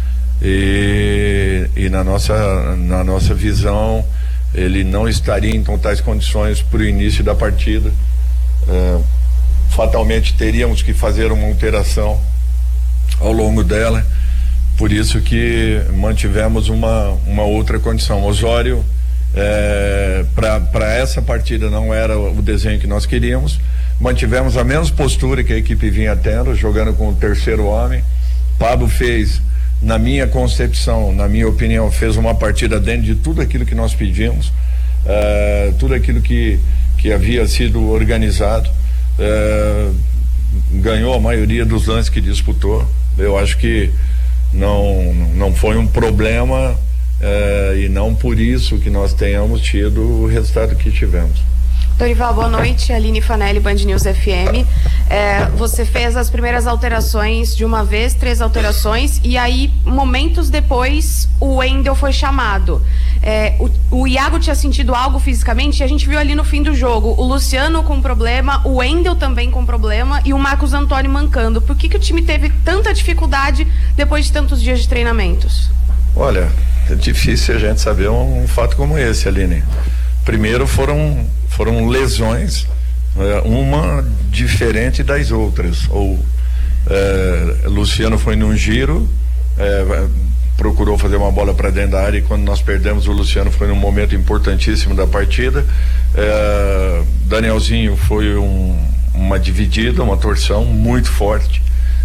e, e na nossa, na nossa visão ele não estaria em totais condições para o início da partida. É, fatalmente teríamos que fazer uma alteração ao longo dela, por isso que mantivemos uma, uma outra condição. Osório, é, para essa partida não era o desenho que nós queríamos, mantivemos a mesma postura que a equipe vinha tendo, jogando com o terceiro homem. Pablo fez, na minha concepção, na minha opinião, fez uma partida dentro de tudo aquilo que nós pedimos, é, tudo aquilo que, que havia sido organizado. É, ganhou a maioria dos lances que disputou. Eu acho que não, não foi um problema é, e não por isso que nós tenhamos tido o resultado que tivemos. Dorival, boa noite. Aline Fanelli, Band News F M. É, você fez as primeiras alterações de uma vez, três alterações, e aí, momentos depois, o Wendel foi chamado. É, o, o Iago tinha sentido algo fisicamente, e a gente viu ali no fim do jogo o Luciano com problema, o Wendel também com problema e o Marcos Antônio mancando. Por que, que o time teve tanta dificuldade depois de tantos dias de treinamentos? Olha, é difícil a gente saber um, um fato como esse, Aline. Primeiro foram, foram lesões, é, uma diferente das outras. Ou é, Luciano foi num giro, é, procurou fazer uma bola para dentro da área e quando nós perdemos o Luciano foi num momento importantíssimo da partida. É, Danielzinho foi um, uma dividida, uma torção muito forte.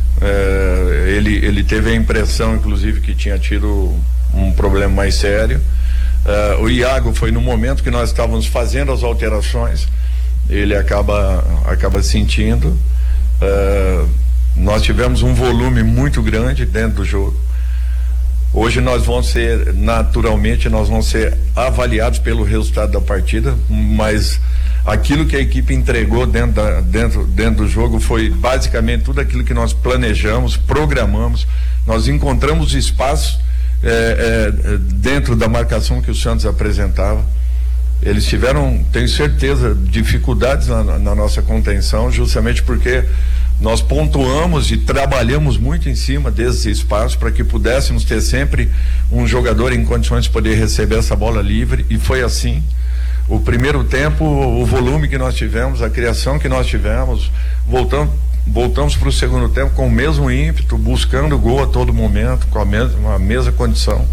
É, ele, ele teve a impressão, inclusive, que tinha tido um problema mais sério. Uh, o Iago foi no momento que nós estávamos fazendo as alterações, ele acaba, acaba sentindo. Uh, nós tivemos um volume muito grande dentro do jogo. Hoje nós vamos ser, naturalmente, nós vamos ser avaliados pelo resultado da partida, mas aquilo que a equipe entregou dentro, da, dentro, dentro do jogo foi basicamente tudo aquilo que nós planejamos, programamos. Nós encontramos espaço É, é, dentro da marcação que o Santos apresentava. Eles tiveram, tenho certeza, dificuldades na, na nossa contenção, justamente porque nós pontuamos e trabalhamos muito em cima desse espaço para que pudéssemos ter sempre um jogador em condições de poder receber essa bola livre, e foi assim. O primeiro tempo, o volume que nós tivemos, a criação que nós tivemos, voltamos Voltamos para o segundo tempo com o mesmo ímpeto, buscando gol a todo momento, com a mesma, a mesma condição.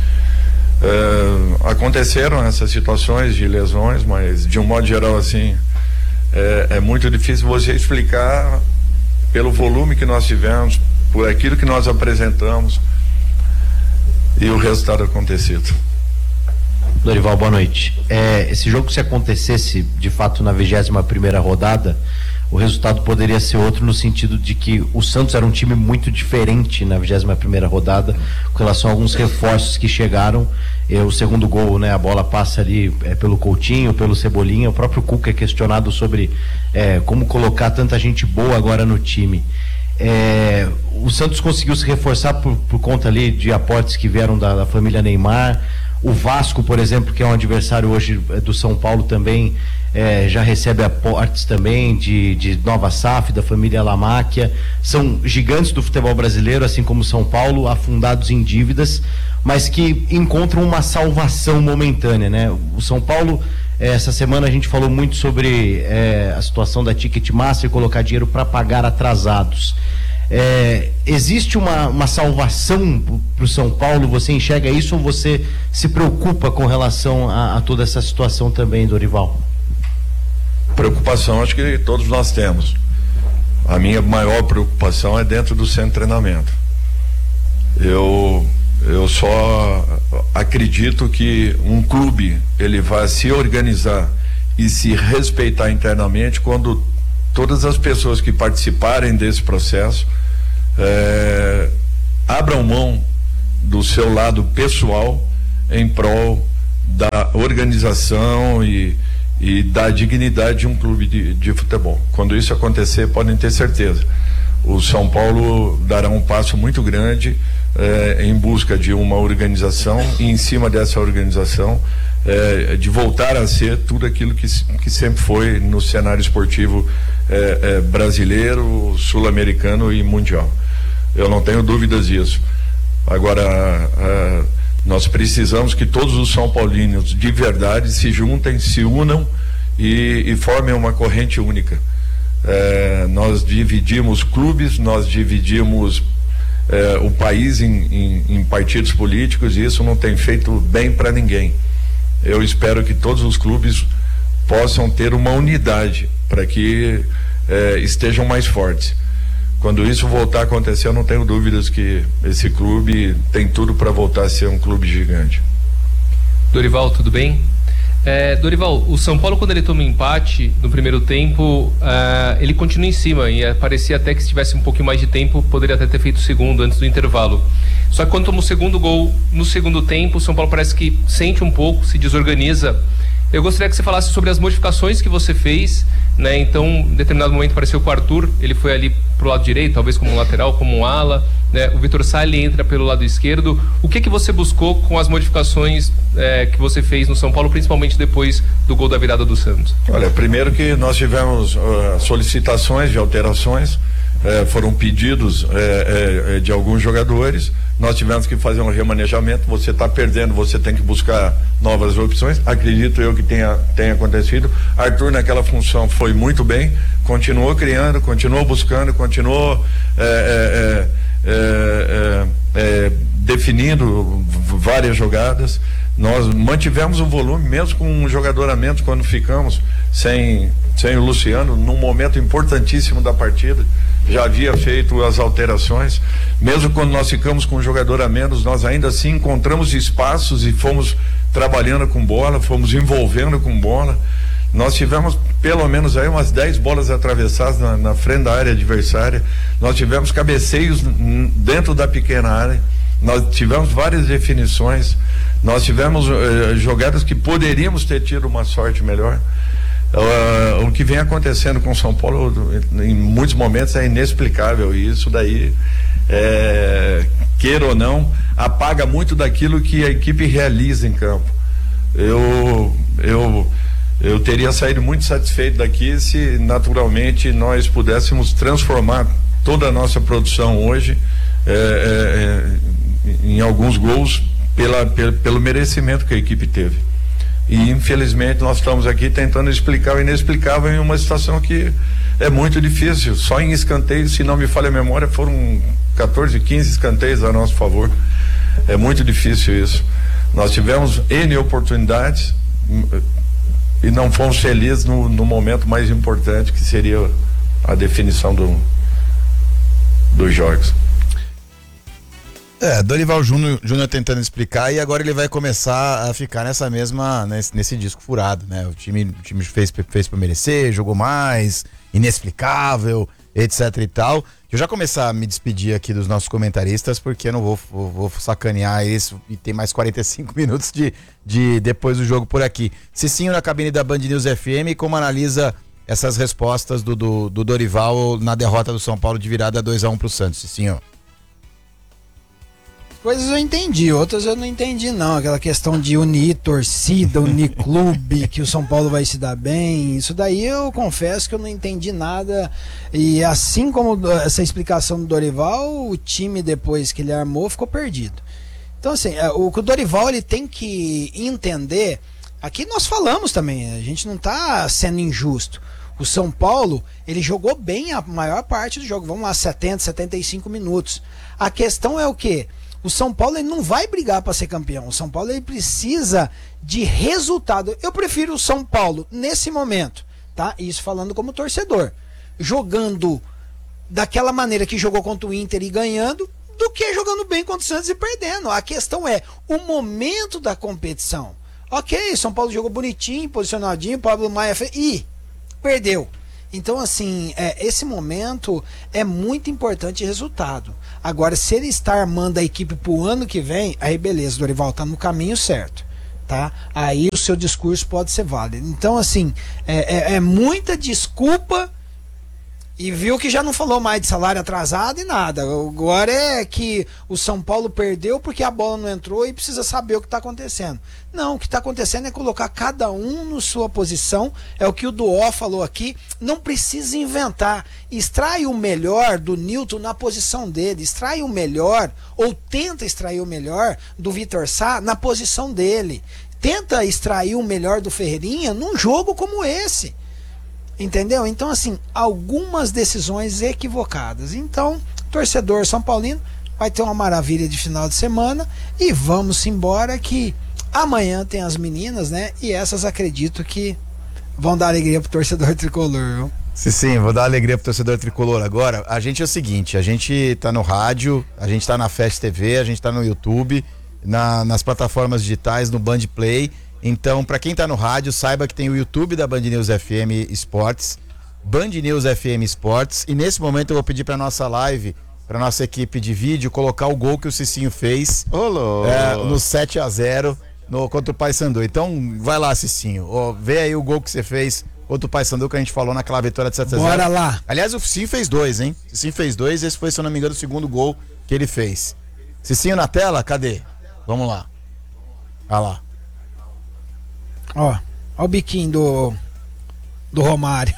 É, aconteceram essas situações de lesões, mas de um modo geral assim, é, é muito difícil você explicar pelo volume que nós tivemos, por aquilo que nós apresentamos e o resultado acontecido. Dorival, boa noite. É, esse jogo, se acontecesse de fato na vigésima primeira rodada, o resultado poderia ser outro, no sentido de que o Santos era um time muito diferente na vigésima primeira rodada, com relação a alguns reforços que chegaram. É, o segundo gol, né, a bola passa ali é, pelo Coutinho, pelo Cebolinha. O próprio Cuca é questionado sobre é, como colocar tanta gente boa agora no time. É, o Santos conseguiu se reforçar por, por conta ali de aportes que vieram da, da família Neymar, O Vasco, por exemplo, que é um adversário hoje do São Paulo também, é, já recebe aportes também de, de Nova S A F, da família Lamáquia. São gigantes do futebol brasileiro, assim como São Paulo, afundados em dívidas, mas que encontram uma salvação momentânea, né? O São Paulo, essa semana a gente falou muito sobre é, a situação da Ticketmaster, colocar dinheiro para pagar atrasados. É, existe uma, uma salvação para o São Paulo? Você enxerga isso ou você se preocupa com relação a, a toda essa situação também, Dorival? Preocupação acho que todos nós temos. A minha maior preocupação é dentro do centro de treinamento. Eu, eu só acredito que um clube ele vai se organizar e se respeitar internamente quando todas as pessoas que participarem desse processo é, abram mão do seu lado pessoal em prol da organização e, e da dignidade de um clube de, de futebol. Quando isso acontecer, podem ter certeza, o São Paulo dará um passo muito grande é, em busca de uma organização e em cima dessa organização é, de voltar a ser tudo aquilo que, que sempre foi no cenário esportivo é, é, brasileiro, sul-americano e mundial. Eu não tenho dúvidas disso. Agora, é, nós precisamos que todos os São Paulinos de verdade se juntem, se unam e, e formem uma corrente única. É, nós dividimos clubes, nós dividimos é, o país em, em, em partidos políticos e isso não tem feito bem para ninguém. Eu espero que todos os clubes possam ter uma unidade para que é, estejam mais fortes. Quando isso voltar a acontecer, eu não tenho dúvidas que esse clube tem tudo para voltar a ser um clube gigante. Dorival, tudo bem? É, Dorival, o São Paulo, quando ele toma um empate no primeiro tempo, uh, ele continua em cima e uh, parecia até que se tivesse um pouquinho mais de tempo, poderia até ter feito o segundo antes do intervalo. Só que quando toma o segundo gol no segundo tempo, o São Paulo parece que sente um pouco, se desorganiza. Eu gostaria que você falasse sobre as modificações que você fez, né? Então, em determinado momento apareceu com o Arthur, ele foi ali pro lado direito, talvez como um lateral, como um ala, né? O Vitor Sali entra pelo lado esquerdo. O que que você buscou com as modificações é, que você fez no São Paulo, principalmente depois do gol da virada do Santos? Olha, primeiro que nós tivemos uh, solicitações de alterações, uh, foram pedidos uh, uh, de alguns jogadores. Nós tivemos que fazer um remanejamento. Você está perdendo, você tem que buscar novas opções. Acredito eu que tenha, tenha acontecido. Arthur naquela função foi muito bem, continuou criando, continuou buscando, continuou é, é, é, é, é, definindo várias jogadas. Nós mantivemos o volume, mesmo com um jogador a menos, quando ficamos sem, sem o Luciano, num momento importantíssimo da partida. Já havia feito as alterações, mesmo quando nós ficamos com um jogador a menos, nós ainda assim encontramos espaços e fomos trabalhando com bola, fomos envolvendo com bola. Nós tivemos pelo menos aí umas dez bolas atravessadas na, na frente da área adversária, nós tivemos cabeceios dentro da pequena área, nós tivemos várias definições, nós tivemos eh, jogadas que poderíamos ter tido uma sorte melhor. Uh, o que vem acontecendo com o São Paulo em muitos momentos é inexplicável e isso daí, é, queira ou não, apaga muito daquilo que a equipe realiza em campo. Eu, eu, eu teria saído muito satisfeito daqui se naturalmente nós pudéssemos transformar toda a nossa produção hoje é, é, em alguns gols pela, pelo, pelo merecimento que a equipe teve. E infelizmente nós estamos aqui tentando explicar o inexplicável em uma situação que é muito difícil. Só em escanteios, se não me falha a memória, foram catorze, quinze escanteios a nosso favor. É muito difícil isso. Nós tivemos N oportunidades e não fomos felizes no, no momento mais importante, que seria a definição do, dos jogos. É, Dorival Júnior, Júnior tentando explicar e agora ele vai começar a ficar nessa mesma, nesse, nesse disco furado, né? O time, o time fez, fez pra merecer, jogou mais, inexplicável, etc e tal. Eu já começar a me despedir aqui dos nossos comentaristas, porque eu não vou, vou, vou sacanear eles e tem mais quarenta e cinco minutos de, de depois do jogo por aqui. Cicinho na cabine da Band News F M, como analisa essas respostas do, do, do Dorival na derrota do São Paulo de virada dois a um pro Santos, Cicinho? coisas eu entendi, outras eu não entendi não. Aquela questão de unir torcida, unir clube, que o São Paulo vai se dar bem. Isso daí eu confesso que eu não entendi nada. E assim como essa explicação do Dorival, o time depois que ele armou ficou perdido. Então assim, o que o Dorival ele tem que entender, aqui nós falamos também, a gente não está sendo injusto. O São Paulo, ele jogou bem a maior parte do jogo, vamos lá, setenta, setenta e cinco minutos. A questão é o quê? O São Paulo ele não vai brigar para ser campeão. O São Paulo ele precisa de resultado. Eu prefiro o São Paulo nesse momento, tá? Isso falando como torcedor, jogando daquela maneira que jogou contra o Inter e ganhando, do que jogando bem contra o Santos e perdendo. A questão é o momento da competição. Ok, São Paulo jogou bonitinho, posicionadinho, Pablo Maia fez, e perdeu. Então, assim, é, esse momento é muito importante resultado. Agora, se ele está armando a equipe pro ano que vem, aí beleza, Dorival tá no caminho certo, tá? Aí o seu discurso pode ser válido. Então, assim, é, é, é muita desculpa e viu que já não falou mais de salário atrasado e nada. Agora é que o São Paulo perdeu porque a bola não entrou e precisa saber o que está acontecendo. Não, o que está acontecendo é colocar cada um na sua posição. É o que o Duó falou aqui. Não precisa inventar. Extrai o melhor do Newton na posição dele. Extrai o melhor, ou tenta extrair o melhor do Vitor Sá na posição dele. Tenta extrair o melhor do Ferreirinha num jogo como esse. Entendeu? Então, assim, algumas decisões equivocadas. Então, torcedor São Paulino vai ter uma maravilha de final de semana e vamos embora que amanhã tem as meninas, né? E essas acredito que vão dar alegria pro torcedor tricolor, viu? Sim, sim, vou dar alegria pro torcedor tricolor agora. A gente é o seguinte, a gente tá no rádio, a gente tá na Fest T V, a gente tá no YouTube, na, nas plataformas digitais, no Band Play. Então, para quem tá no rádio, saiba que tem o YouTube da Band News F M Esportes, Band News F M Esportes, e nesse momento eu vou pedir para nossa live, para nossa equipe de vídeo, colocar o gol que o Cicinho fez é, no sete a zero no, contra o Paysandu. Então, vai lá, Cicinho, ó, vê aí o gol que você fez contra o Paysandu que a gente falou naquela vitória de sete a zero. Bora lá. Aliás, o Cicinho fez dois, hein? O Cicinho fez dois, esse foi, se eu não me engano, o segundo gol que ele fez. Cicinho na tela? Cadê? Vamos lá. Olha lá. Ó, ó o biquinho do do Romário.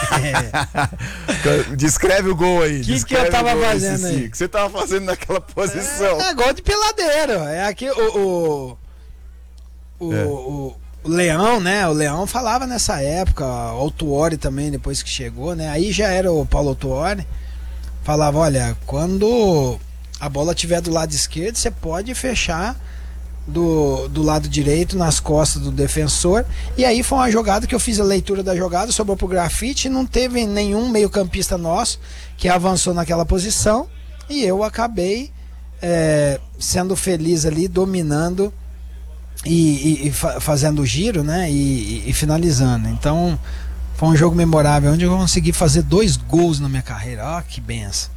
Descreve o gol aí. O que, que eu tava gol, fazendo aí? O que você tava fazendo naquela posição? É, é gol de peladeiro. É aqui o o, o, é. o o Leão, né? O Leão falava nessa época, o Autuori também, depois que chegou, né? Aí já era o Paulo Autuori. Falava, olha, quando a bola estiver do lado esquerdo, você pode fechar Do, do lado direito nas costas do defensor. E aí foi uma jogada que eu fiz a leitura da jogada, sobrou pro Grafite, não teve nenhum meio campista nosso que avançou naquela posição e eu acabei é, sendo feliz ali, dominando e, e, e fa fazendo o giro, né, e, e, e finalizando. Então foi um jogo memorável onde eu consegui fazer dois gols na minha carreira. Ó, que benção.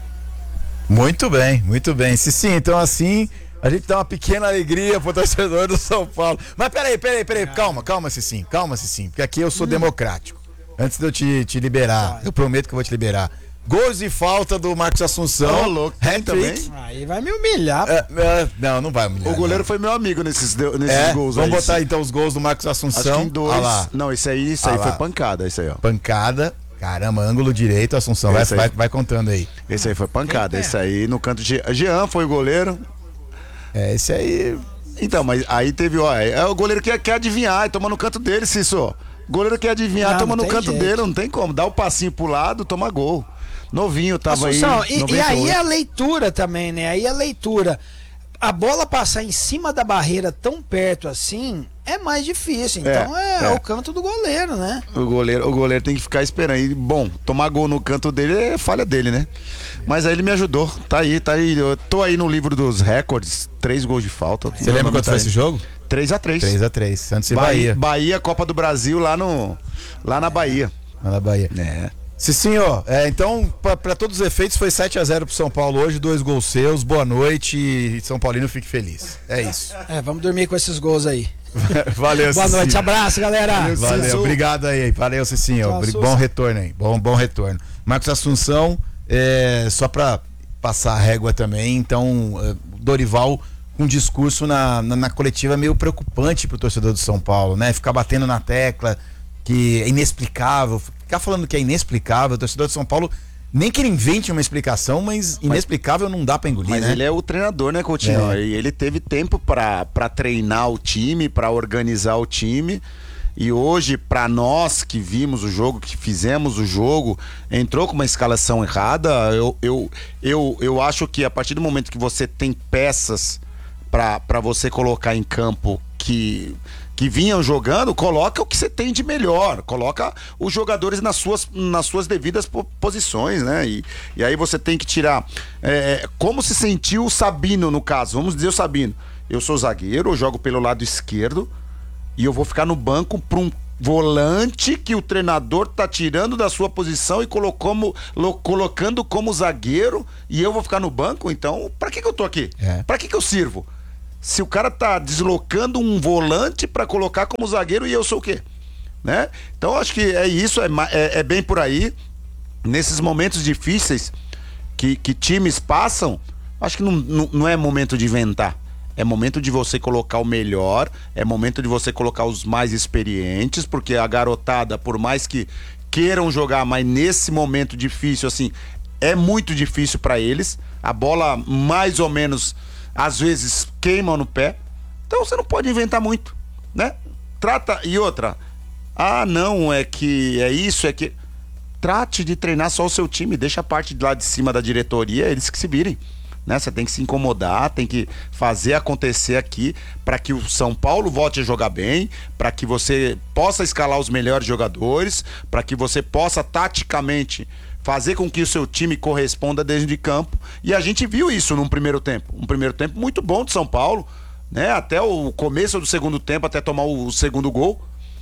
Muito bem, muito bem. Se sim, então assim a gente dá uma pequena alegria pro torcedor do São Paulo. Mas peraí, peraí, peraí, calma, calma, Cicinho, calma, Cicinho, porque aqui eu sou hum. democrático. Antes de eu te, te liberar, eu prometo que eu vou te liberar. Gols e falta do Marcos Assunção. Oh, louco, também. Aí vai me humilhar. É, é, não, não vai humilhar. O goleiro não. foi meu amigo nesses, nesses é, gols vamos aí. botar então os gols do Marcos Assunção. Acho que em dois. Ah lá. Não, isso aí, isso ah aí lá. foi pancada, isso aí, ó. Pancada. Caramba, ângulo direito, Assunção. Vai, vai, vai contando aí. Esse aí foi pancada. Esse aí no canto de. Jean foi o goleiro. É, esse aí. Então, mas aí teve, ó. É o goleiro que quer adivinhar, toma no canto dele, Cício. Goleiro quer adivinhar, não, toma não no canto jeito. dele, não tem como. Dá o passinho pro lado, toma gol. Novinho, tava Assunção, aí. E, e aí a leitura também, né? Aí a leitura. A bola passar em cima da barreira tão perto assim é mais difícil. Então é, é, é o canto do goleiro, né? O goleiro, o goleiro tem que ficar esperando. E, bom, tomar gol no canto dele é falha dele, né? Mas aí ele me ajudou. Tá aí, tá aí. Eu tô aí no livro dos recordes. Três gols de falta. Você lembra quanto foi esse jogo? três a três. três a três. Santos e Bahia. Bahia. Bahia, Copa do Brasil lá no. Lá na Bahia. Lá na Bahia. É. Cicinho, é, então, para todos os efeitos, foi sete a zero pro São Paulo hoje, dois gols seus, boa noite e São Paulino fique feliz. É isso. É, vamos dormir com esses gols aí. Valeu, boa Cicinho. noite, abraço, galera. Valeu, Valeu obrigado aí. Valeu, Cicinho. Tchau, bom retorno aí. Bom, bom retorno. Marcos Assunção, é, só para passar a régua também. Então, uh, Dorival com um discurso na, na, na coletiva meio preocupante pro torcedor do São Paulo, né? Ficar batendo na tecla que é inexplicável, ficar falando que é inexplicável, o torcedor do São Paulo nem que ele invente uma explicação, mas inexplicável mas, não dá pra engolir, mas né? Mas ele é o treinador, né, Coutinho? É. E ele teve tempo pra, pra treinar o time, pra organizar o time. E hoje, pra nós que vimos o jogo, que fizemos o jogo, entrou com uma escalação errada. Eu, eu, eu, eu acho que a partir do momento que você tem peças pra, pra você colocar em campo que... que vinham jogando, coloca o que você tem de melhor, coloca os jogadores nas suas, nas suas devidas posições, né? E, e aí você tem que tirar é, como se sentiu o Sabino, no caso, vamos dizer o Sabino, eu sou zagueiro, eu jogo pelo lado esquerdo e eu vou ficar no banco para um volante que o treinador tá tirando da sua posição e colocando, colocando como zagueiro e eu vou ficar no banco, então pra que que eu tô aqui? É. Pra que que eu sirvo? Se o cara tá deslocando um volante para colocar como zagueiro e eu sou o quê? Né? Então acho que é isso, é, é, é bem por aí. Nesses momentos difíceis que, que times passam, acho que não, não, não é momento de inventar. É momento de você colocar o melhor, é momento de você colocar os mais experientes, porque a garotada, por mais que queiram jogar, mas nesse momento difícil, assim, é muito difícil para eles. A bola mais ou menos... às vezes queimam no pé, então você não pode inventar muito, né? Trata, e outra, ah não, é que é isso, é que... Trate de treinar só o seu time, deixa a parte de lá de cima da diretoria, eles que se virem, né? Você tem que se incomodar, tem que fazer acontecer aqui para que o São Paulo volte a jogar bem, para que você possa escalar os melhores jogadores, para que você possa taticamente fazer com que o seu time corresponda dentro de campo. E a gente viu isso num primeiro tempo. Um primeiro tempo muito bom de São Paulo, né? Até o começo do segundo tempo, até tomar o segundo gol.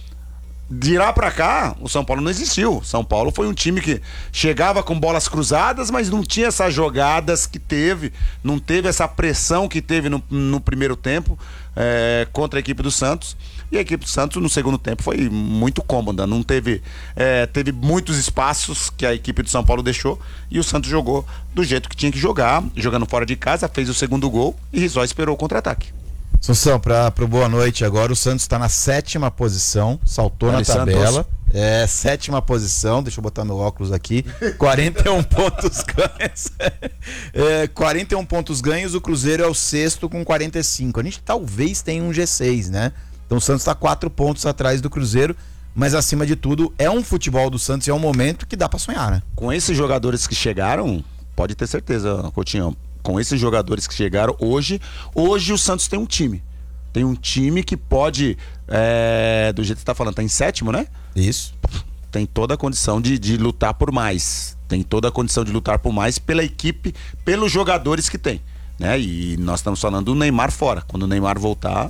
De lá pra cá, o São Paulo não existiu. São Paulo foi um time que chegava com bolas cruzadas, mas não tinha essas jogadas que teve, não teve essa pressão que teve no, no primeiro tempo é, contra a equipe do Santos. E a equipe do Santos no segundo tempo foi muito cômoda, não teve, é, teve muitos espaços que a equipe do São Paulo deixou e o Santos jogou do jeito que tinha que jogar, jogando fora de casa, fez o segundo gol e só esperou o contra-ataque. Assunção, para pro boa noite agora, o Santos está na sétima posição, saltou Vale na tabela. Santos. É, sétima posição, deixa eu botar meu óculos aqui. quarenta e um pontos ganhos. É, quarenta e um pontos ganhos, o Cruzeiro é o sexto com quarenta e cinco. A gente talvez tenha um G seis, né? Então o Santos está quatro pontos atrás do Cruzeiro, mas acima de tudo é um futebol do Santos e é um momento que dá para sonhar, né? Com esses jogadores que chegaram, pode ter certeza, Coutinho. Com esses jogadores que chegaram hoje, hoje o Santos tem um time. Tem um time que pode, é, do jeito que você tá falando, tá em sétimo, né? Isso. Tem toda a condição de, de lutar por mais. Tem toda a condição de lutar por mais pela equipe, pelos jogadores que tem, né? E nós estamos falando do Neymar fora. Quando o Neymar voltar...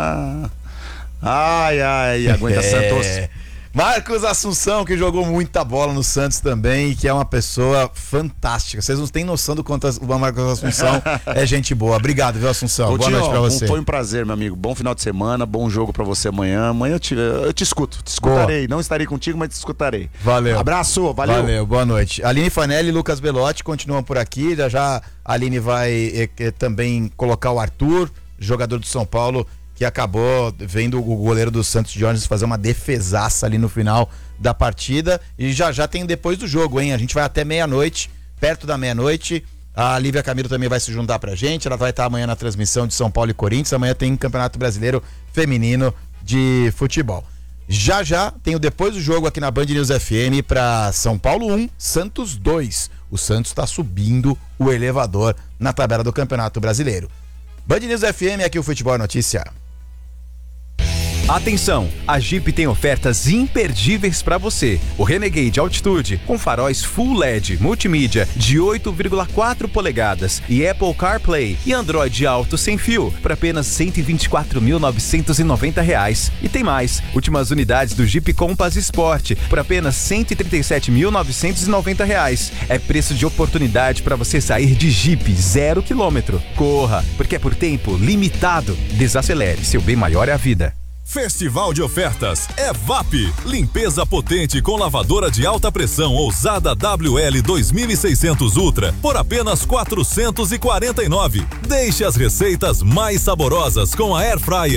ai, ai, aguenta é. Santos. Marcos Assunção, que jogou muita bola no Santos também e que é uma pessoa fantástica. Vocês não têm noção do quanto o Marcos Assunção é gente boa. Obrigado, viu, Assunção? Coutinho, boa noite pra você. Foi um prazer, meu amigo. Bom final de semana, bom jogo pra você amanhã. Amanhã eu te, eu te escuto, te escutarei. Boa. Não estarei contigo, mas te escutarei. Valeu. Abraço, valeu. Valeu, boa noite. Aline Fanelli e Lucas Belotti continuam por aqui. Já já a Aline vai eh, eh, também colocar o Arthur, jogador do São Paulo, que acabou vendo o goleiro do Santos Jones fazer uma defesaça ali no final da partida. E já já tem depois do jogo, hein? A gente vai até meia-noite, perto da meia-noite. A Lívia Camilo também vai se juntar pra gente. Ela vai estar amanhã na transmissão de São Paulo e Corinthians. Amanhã tem Campeonato Brasileiro Feminino de Futebol. Já já tem o depois do jogo aqui na Band News F M para São Paulo um, Santos dois. O Santos está subindo o elevador na tabela do Campeonato Brasileiro. Band News F M, aqui o Futebol é Notícia. Atenção, a Jeep tem ofertas imperdíveis para você. O Renegade Altitude com faróis Full L E D, multimídia de oito vírgula quatro polegadas e Apple CarPlay e Android Auto sem fio por apenas cento e vinte e quatro mil novecentos e noventa reais. E tem mais, últimas unidades do Jeep Compass Sport por apenas cento e trinta e sete mil novecentos e noventa reais. É preço de oportunidade para você sair de Jeep zero quilômetro. Corra, porque é por tempo limitado. Desacelere, seu bem maior é a vida. Festival de ofertas é V A P. Limpeza potente com lavadora de alta pressão ousada W L dois mil e seiscentos Ultra por apenas quatrocentos e quarenta e nove. Deixe as receitas mais saborosas com a Air Fryer